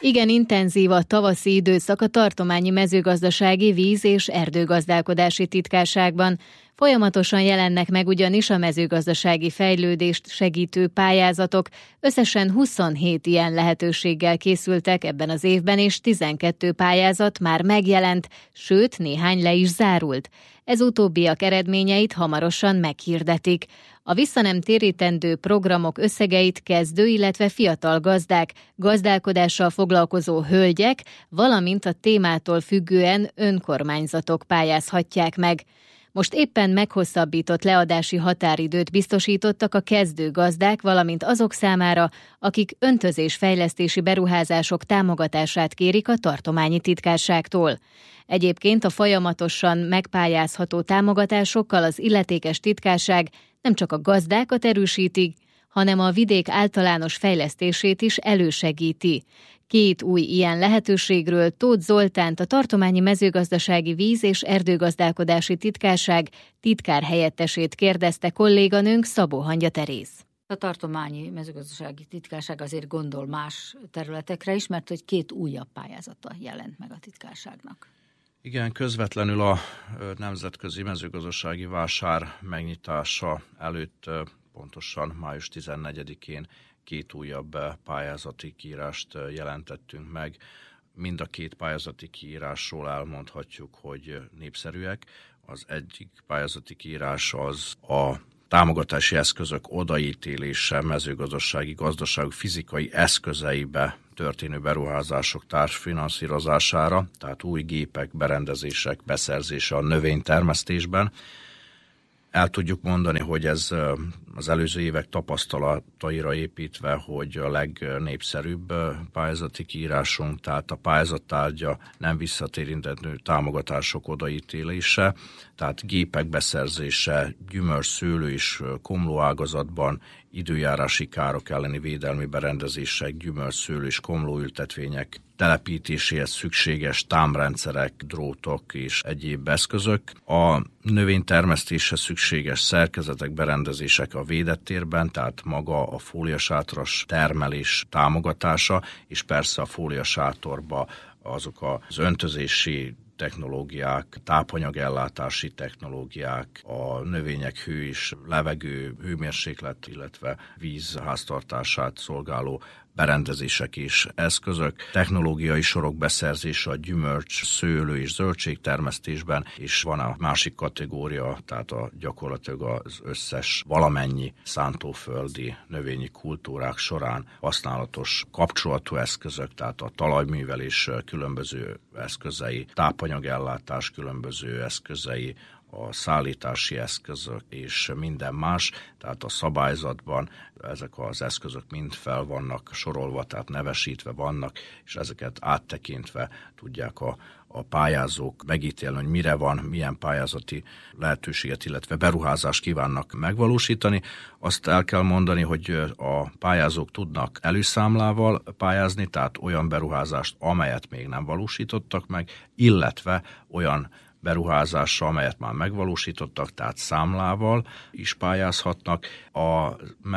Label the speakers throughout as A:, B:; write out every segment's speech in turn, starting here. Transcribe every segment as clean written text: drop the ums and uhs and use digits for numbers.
A: Igen intenzív a tavaszi időszak a tartományi mezőgazdasági víz- és erdőgazdálkodási titkárságban. Folyamatosan jelennek meg ugyanis a mezőgazdasági fejlődést segítő pályázatok. Összesen 27 ilyen lehetőséggel készültek ebben az évben, és 12 pályázat már megjelent, sőt néhány le is zárult. Ez utóbbiak eredményeit hamarosan meghirdetik. A visszanemtérítendő programok összegeit kezdő, illetve fiatal gazdák, gazdálkodással foglalkozó hölgyek, valamint a témától függően önkormányzatok pályázhatják meg. Most éppen meghosszabbított leadási határidőt biztosítottak a kezdő gazdák, valamint azok számára, akik öntözésfejlesztési beruházások támogatását kérik a tartományi titkárságtól. Egyébként a folyamatosan megpályázható támogatásokkal az illetékes titkárság nem csak a gazdákat erősíti, hanem a vidék általános fejlesztését is elősegíti. 2 új ilyen lehetőségről Tóth Zoltánt, a tartományi mezőgazdasági víz- és erdőgazdálkodási titkárság titkárhelyettesét kérdezte kolléganőnk, Szabó Hangya Teréz.
B: A tartományi mezőgazdasági titkárság azért gondol más területekre is, mert hogy 2 újabb pályázata jelent meg a titkárságnak.
C: Igen, közvetlenül a nemzetközi mezőgazdasági vásár megnyitása előtt, pontosan május 14-én 2 újabb pályázati kiírást jelentettünk meg. Mind a 2 pályázati kiírásról elmondhatjuk, hogy népszerűek. Az egyik pályázati kiírás az a támogatási eszközök odaítélése mezőgazdasági, gazdasági, fizikai eszközeibe történő beruházások társfinanszírozására, tehát új gépek, berendezések beszerzése a növénytermesztésben. El tudjuk mondani, hogy ez az előző évek tapasztalataira építve, hogy a legnépszerűbb pályázati kiírásunk, tehát a pályázat tárgya nem visszatérítendő támogatások odaítélése, tehát gépek beszerzése, gyümölcs, szőlő és komlóágazatban, időjárási károk elleni védelmi berendezések, gyümölcs, szőlő és komlóültetvények telepítéséhez szükséges támrendszerek, drótok és egyéb eszközök, a növénytermesztéshez szükséges szerkezetek, berendezések a védett térben, tehát maga a fóliasátras termelés támogatása, és persze a fóliasátorba azok az öntözési technológiák, tápanyagellátási technológiák, a növények hő és levegő, hőmérséklet, illetve víz háztartását szolgáló berendezések és eszközök, technológiai sorok beszerzése a gyümölcs, szőlő és zöldségtermesztésben, és van a másik kategória, tehát gyakorlatilag az összes valamennyi szántóföldi növényi kultúrák során használatos kapcsolatú eszközök, tehát a talajművelés különböző eszközei, tápanyagellátás különböző eszközei, a szállítási eszközök és minden más, tehát a szabályzatban ezek az eszközök mind fel vannak sorolva, tehát nevesítve vannak, és ezeket áttekintve tudják a pályázók megítélni, hogy mire van, milyen pályázati lehetőséget, illetve beruházást kívánnak megvalósítani. Azt el kell mondani, hogy a pályázók tudnak előszámlával pályázni, tehát olyan beruházást, amelyet még nem valósítottak meg, illetve olyan beruházással, amelyet már megvalósítottak, tehát számlával is pályázhatnak. A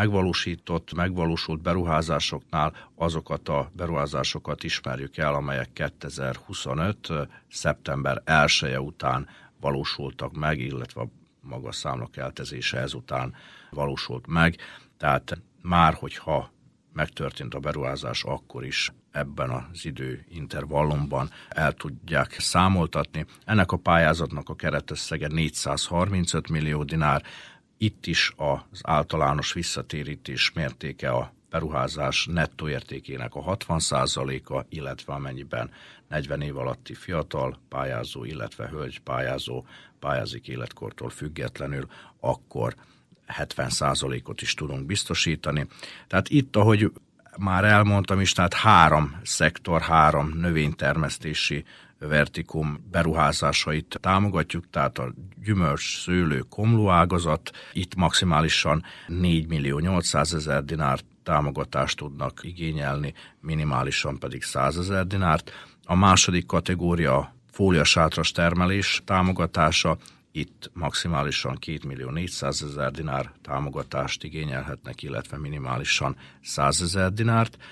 C: megvalósult beruházásoknál azokat a beruházásokat ismerjük el, amelyek 2025. szeptember 1-e után valósultak meg, illetve a maga számlakeltezése ezután valósult meg. Tehát már, hogyha megtörtént a beruházás, akkor is ebben az időintervallumban el tudják számoltatni. Ennek a pályázatnak a keretösszege 435 millió dinár. Itt is az általános visszatérítés mértéke a beruházás nettó értékének a 60%-a, illetve amennyiben 40 év alatti fiatal pályázó, illetve hölgy pályázó pályázik életkortól függetlenül, akkor 70%-ot is tudunk biztosítani. Tehát itt, ahogy már elmondtam is, tehát 3 szektor, 3 növénytermesztési vertikum beruházásait támogatjuk, tehát a gyümölcs, szőlő, komló ágazat, itt maximálisan 4 millió 800 ezer dinár támogatást tudnak igényelni, minimálisan pedig 100 ezer dinárt. A második kategória fóliasátras termelés támogatása, itt maximálisan 2 millió 400 ezer dinár támogatást igényelhetnek, illetve minimálisan 100 ezer dinárt.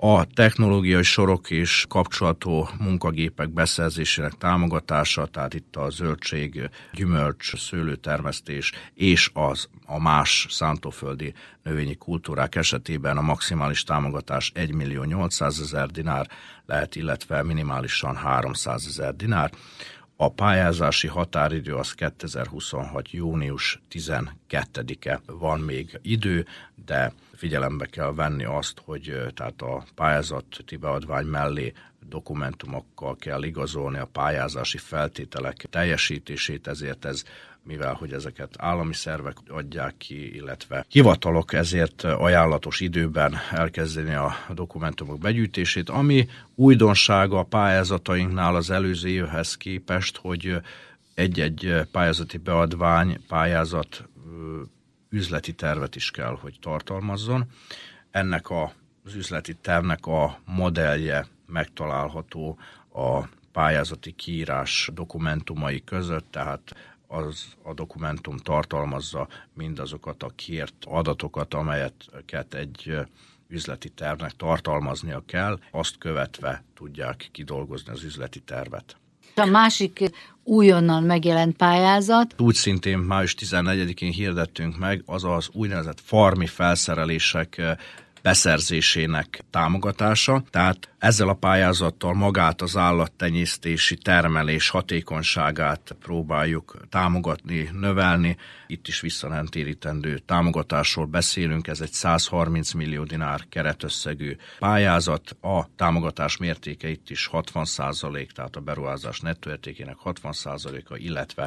C: a technológiai sorok és kapcsolatú munkagépek beszerzésének támogatása, tehát itt a zöldség, gyümölcs, szőlőtermesztés és a más szántóföldi növényi kultúrák esetében a maximális támogatás 1 millió 800 000 dinár lehet, illetve minimálisan 300 000 dinár. A pályázási határidő az 2026. június 12-e van még idő, de figyelembe kell venni azt, hogy tehát a pályázati beadvány mellé dokumentumokkal kell igazolni a pályázási feltételek teljesítését, ezért mivel hogy ezeket állami szervek adják ki, illetve hivatalok, ezért ajánlatos időben elkezdeni a dokumentumok begyűjtését, ami újdonsága a pályázatainknál az előző évhez képest, hogy egy-egy pályázati beadvány, pályázat üzleti tervet is kell, hogy tartalmazzon. Ennek az üzleti tervnek a modellje megtalálható a pályázati kiírás dokumentumai között, tehát a dokumentum tartalmazza mindazokat a kért adatokat, amelyeket egy üzleti tervnek tartalmaznia kell, azt követve tudják kidolgozni az üzleti tervet.
B: A másik újonnan megjelent pályázat.
C: Úgy szintén május 14-én hirdettünk meg, az az úgynevezett farmi felszerelések beszerzésének támogatása. Tehát ezzel a pályázattal magát az állattenyésztési termelés hatékonyságát próbáljuk támogatni, növelni. Itt is visszanemtérítendő támogatásról beszélünk, ez egy 130 millió dinár keretösszegű pályázat. A támogatás mértéke itt is 60%, tehát a beruházás nettoértékének 60%-a, illetve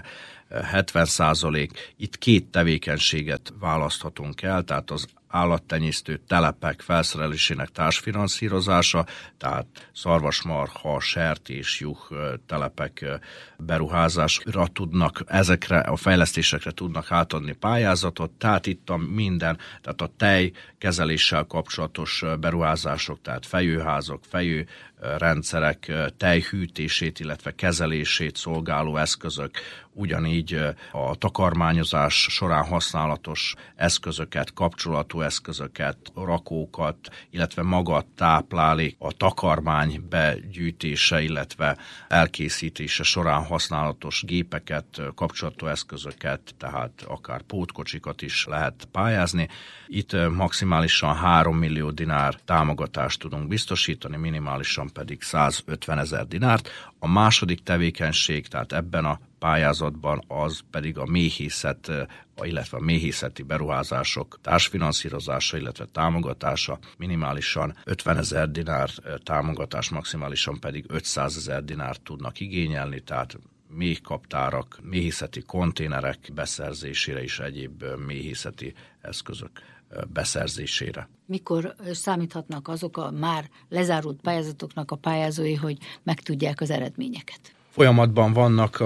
C: 70%. Itt két tevékenységet választhatunk el, tehát az állattenyésztő telepek felszerelésének társfinanszírozása, tehát szarvasmarha, sertés, juh telepek beruházásra tudnak, ezekre a fejlesztésekre tudnak átadni pályázatot, tehát itt tehát a tejkezeléssel kapcsolatos beruházások, tehát fejőházak, fejőrendszerek tejhűtését, illetve kezelését szolgáló eszközök, ugyanígy a takarmányozás során használatos eszközöket, kapcsolatú eszközöket, rakókat, illetve maga a táplálék, a takarmány begyűjtése, illetve elkészítése során használatos gépeket, kapcsolatú eszközöket, tehát akár pótkocsikat is lehet pályázni. Itt maximálisan 3 millió dinár támogatást tudunk biztosítani, minimálisan pedig 150 000 dinárt. A második tevékenység, tehát ebben a pályázatban az pedig a méhészet, illetve a méhészeti beruházások társfinanszírozása, illetve támogatása, minimálisan 50 000 dinár támogatás, maximálisan pedig 500 000 dinárt tudnak igényelni, tehát méhkaptárak, méhészeti konténerek beszerzésére és egyéb méhészeti eszközök beszerzésére.
B: Mikor számíthatnak azok a már lezárult pályázatoknak a pályázói, hogy megtudják az eredményeket?
C: Folyamatban vannak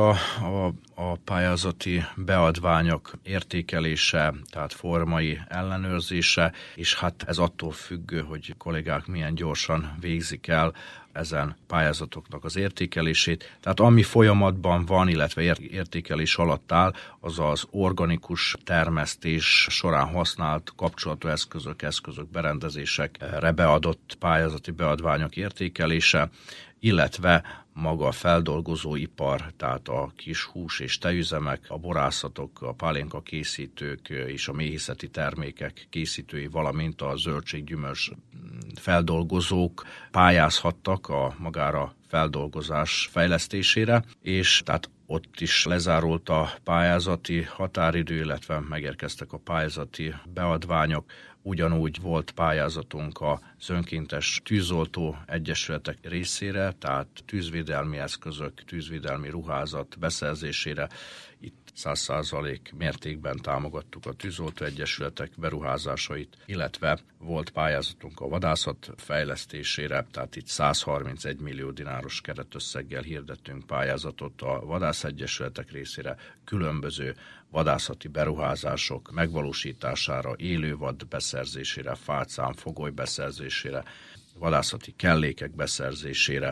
C: a pályázati beadványok értékelése, tehát formai ellenőrzése, és hát ez attól függő, hogy kollégák milyen gyorsan végzik el ezen pályázatoknak az értékelését. Tehát ami folyamatban van, illetve értékelés alatt áll, az az organikus termesztés során használt kapcsolatú eszközök, berendezésekre beadott pályázati beadványok értékelése, illetve maga a feldolgozóipar, tehát a kis hús és tejüzemek, a borászatok, a pálinka készítők és a méhészeti termékek készítői, valamint a zöldséggyümölcs feldolgozók pályázhattak a magára feldolgozás fejlesztésére, és tehát ott is lezárult a pályázati határidő, illetve megérkeztek a pályázati beadványok. Ugyanúgy volt pályázatunk a önkéntes tűzoltó egyesületek részére, tehát tűzvédelmi eszközök, tűzvédelmi ruházat beszerzésére. Itt 100% mértékben támogattuk a tűzoltó egyesületek beruházásait, illetve volt pályázatunk a vadászat fejlesztésére, tehát itt 131 millió dináros keretösszeggel hirdettünk pályázatot a vadászegyesületek részére, különböző vadászati beruházások megvalósítására, élővad beszerzésére, fácán, fogoly beszerzésére, vadászati kellékek beszerzésére,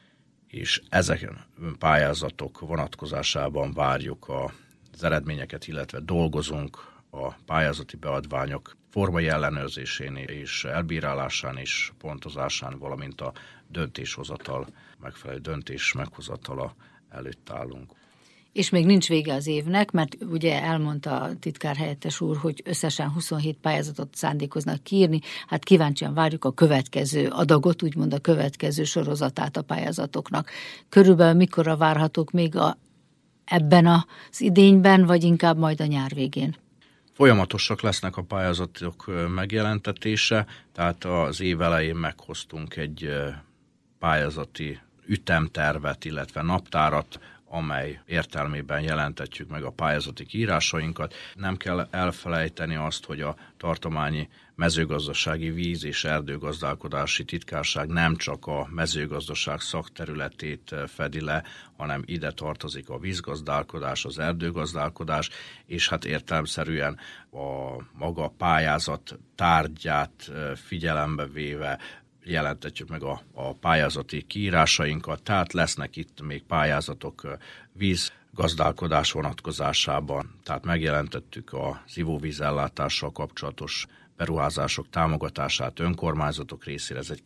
C: és ezeken pályázatok vonatkozásában várjuk az eredményeket, illetve dolgozunk a pályázati beadványok formai ellenőrzésén és elbírálásán és pontozásán, valamint a döntéshozatal, megfelelő döntés meghozatala előtt állunk.
B: És még nincs vége az évnek, mert ugye elmondta a titkárhelyettes úr, hogy összesen 27 pályázatot szándékoznak kiírni. Hát kíváncsian várjuk a következő adagot, úgymond a következő sorozatát a pályázatoknak. Körülbelül mikorra várhatók még ebben az idényben, vagy inkább majd a nyár végén?
C: Folyamatosak lesznek a pályázatok megjelentetése, tehát az év elején meghoztunk egy pályázati ütemtervet, illetve naptárat, amely értelmében jelentetjük meg a pályázati kiírásainkat. Nem kell elfelejteni azt, hogy a tartományi mezőgazdasági víz- és erdőgazdálkodási titkárság nem csak a mezőgazdaság szakterületét fedi le, hanem ide tartozik a vízgazdálkodás, az erdőgazdálkodás, és hát értelemszerűen a maga pályázat tárgyát figyelembe véve jelentetjük meg a pályázati kiírásainkat, tehát lesznek itt még pályázatok vízgazdálkodás vonatkozásában, tehát megjelentettük az ivóvízellátással kapcsolatos beruházások támogatását önkormányzatok részére, ez egy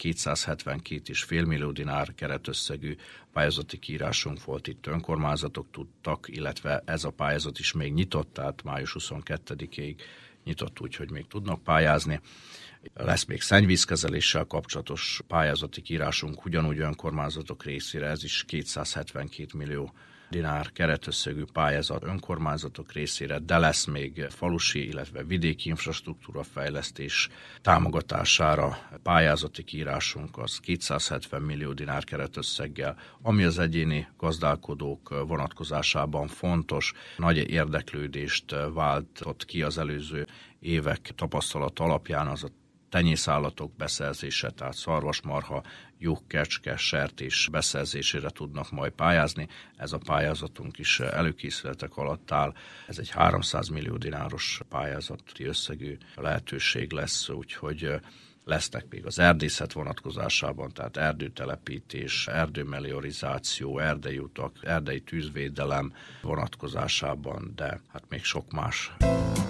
C: 272,5 millió dinár keretösszegű pályázati kiírásunk volt, itt önkormányzatok tudtak, illetve ez a pályázat is még nyitott, tehát május 22-ig nyitott, úgyhogy még tudnak pályázni. Lesz még szennyvízkezeléssel kapcsolatos pályázati kiírásunk, ugyanúgy önkormányzatok részére, ez is 272 millió dinár keretösszegű pályázat önkormányzatok részére, de lesz még falusi, illetve vidéki infrastruktúra fejlesztés támogatására pályázati kiírásunk, az 270 millió dinár keretösszeggel, ami az egyéni gazdálkodók vonatkozásában fontos, nagy érdeklődést váltott ki az előző évek tapasztalat alapján az a tenyészállatok beszerzése, tehát szarvasmarha, juh, kecske, sertés beszerzésére tudnak majd pályázni. Ez a pályázatunk is előkészületek alatt áll. Ez egy 300 millió dináros pályázati összegű lehetőség lesz, úgyhogy lesznek még az erdészet vonatkozásában, tehát erdőtelepítés, erdőmeliorizáció, erdeiutak, erdei tűzvédelem vonatkozásában, de hát még sok más.